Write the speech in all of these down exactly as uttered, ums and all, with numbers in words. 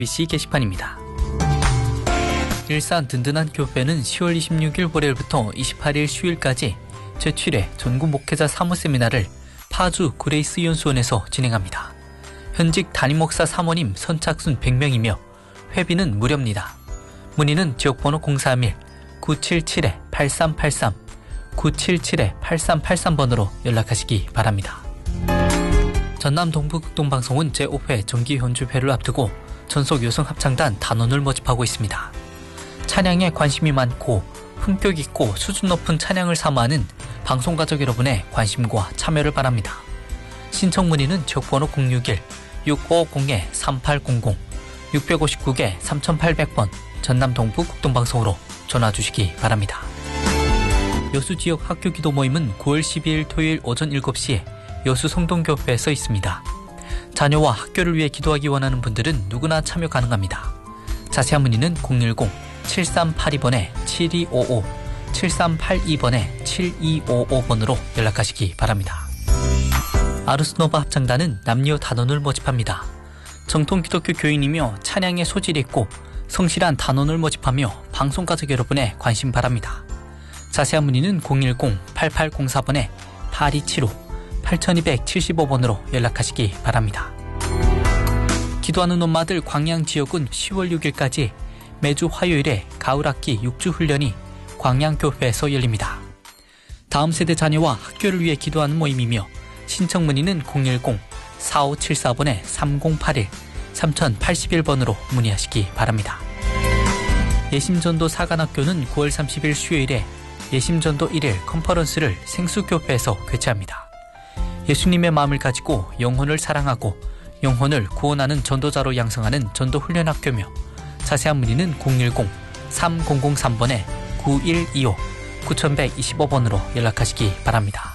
에프이비씨 게시판입니다. 일산 든든한 교회는 시월 이십육일 월요일부터 이십팔일 수요일까지 제칠 회 전국 목회자 사모 세미나를 파주 그레이스 연수원에서 진행합니다. 현직 담임 목사 사모님 선착순 백 명이며 회비는 무료입니다. 문의는 지역번호 공사일 구칠칠 팔삼팔삼 구칠칠 팔삼팔삼 번으로 연락하시기 바랍니다. 전남 동부극동방송은 제오 회 정기 연주회를 앞두고 전속 여성 합창단 단원을 모집하고 있습니다. 찬양에 관심이 많고 품격 있고 수준 높은 찬양을 사모하는 방송가족 여러분의 관심과 참여를 바랍니다. 신청 문의는 지역번호 공육일 육오공 삼팔공공 육오구 삼팔백 번 전남 동부극동방송으로 전화 주시기 바랍니다. 여수 지역 학교 기도 모임은 구월 십이일 토요일 오전 일곱 시에 여수 성동교회에서 있습니다. 자녀와 학교를 위해 기도하기 원하는 분들은 누구나 참여 가능합니다. 자세한 문의는 공일공 칠삼팔이 번에 칠이오오 칠삼팔이 번에 칠이오오 번으로 연락하시기 바랍니다. 아르스노바 합창단은 남녀 단원을 모집합니다. 정통 기독교 교인이며 찬양에 소질이 있고 성실한 단원을 모집하며 방송가족 여러분의 관심 바랍니다. 자세한 문의는 공일공 팔팔공사 번에 팔이칠오 팔이이칠오 번으로 연락하시기 바랍니다. 기도하는 엄마들 광양 지역은 시월 육일까지 매주 화요일에 가을학기 육 주 훈련이 광양교회에서 열립니다. 다음 세대 자녀와 학교를 위해 기도하는 모임이며 신청 문의는 공일공 사오칠사 번에 삼공팔일 삼공팔일 번으로 문의하시기 바랍니다. 예심전도 사관학교는 구월 삼십일 수요일에 예심전도 일 일 컨퍼런스를 생수교회에서 개최합니다. 예수님의 마음을 가지고 영혼을 사랑하고 영혼을 구원하는 전도자로 양성하는 전도훈련학교며 자세한 문의는 공일공 삼공공삼 번에 구일이오 구일이오 번으로 연락하시기 바랍니다.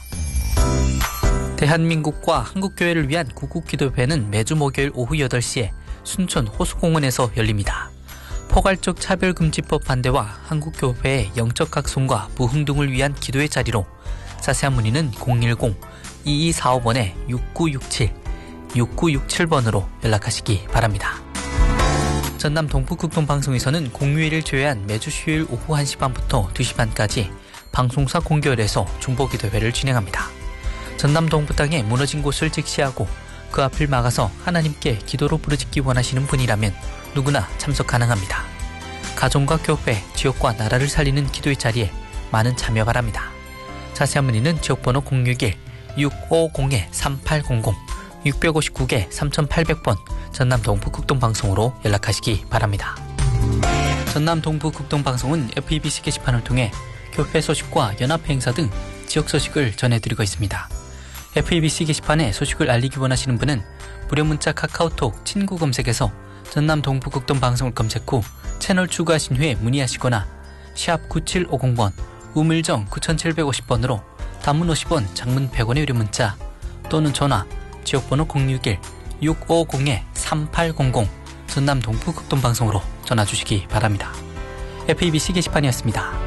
대한민국과 한국교회를 위한 구국기도회는 매주 목요일 오후 여덟 시에 순천 호수공원에서 열립니다. 포괄적 차별금지법 반대와 한국교회의 영적 각성과 부흥 등을 위한 기도의 자리로 자세한 문의는 공일공 이이사오 번에 육구육칠 육구육칠 번으로 연락하시기 바랍니다. 전남 동부극동방송에서는 공휴일을 제외한 매주 수요일 오후 한 시 반부터 두 시 반까지 방송사 공개월에서 중보기도회를 진행합니다. 전남 동부 땅에 무너진 곳을 직시하고 그 앞을 막아서 하나님께 기도로 부르짖기 원하시는 분이라면 누구나 참석 가능합니다. 가정과 교회, 지역과 나라를 살리는 기도의 자리에 많은 참여 바랍니다. 자세한 문의는 지역번호 공육일 육오공 삼팔공공 육오구 삼팔백 번 전남 동부극동방송으로 연락하시기 바랍니다. 전남 동부극동방송은 에프이비씨 게시판을 통해 교회 소식과 연합회 행사 등 지역 소식을 전해드리고 있습니다. 에프이비씨 게시판에 소식을 알리기 원하시는 분은 무료 문자 카카오톡 친구 검색에서 전남 동부극동방송을 검색 후 채널 추가하신 후에 문의하시거나 샵 구칠오공 번 우물정 구칠오공 번으로 단문 오십 원, 장문 백 원의 유료 문자 또는 전화 지역번호 공육일 육오공 삼팔공공 전남 동부극동방송으로 전화 주시기 바랍니다. 에프이비씨 게시판이었습니다.